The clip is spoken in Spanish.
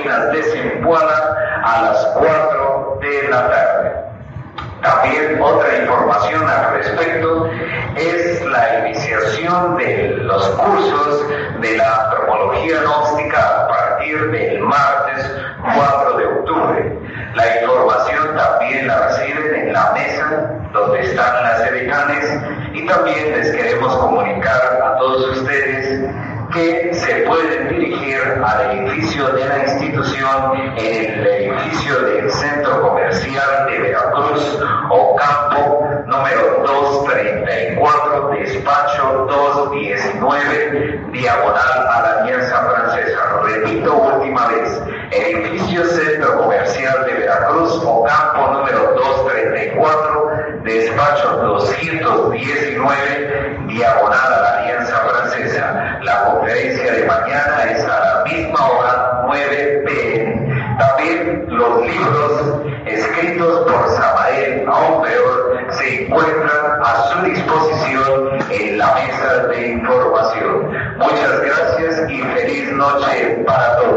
Colinas de Zempoala a las 4 de la tarde. También otra información al respecto es la iniciación de los cursos de la antropología gnóstica a partir del martes 4 de octubre. La información también la reciben en la mesa donde están las edecanes, y también les queremos comunicar a todos ustedes que se pueden dirigir al edificio de la institución en el edificio del Centro Comercial de Veracruz, Ocampo, número 234, despacho 219, diagonal a la Alianza Francesa. Repito última vez, edificio Centro Comercial de Veracruz, Ocampo, número 234, despacho 219, diagonal a la Alianza Francesa. La conferencia de mañana es a la misma hora, 9 p.m. También los libros escritos por Samael, aún peor, se encuentran a su disposición en la mesa de información. Muchas gracias y feliz noche para todos.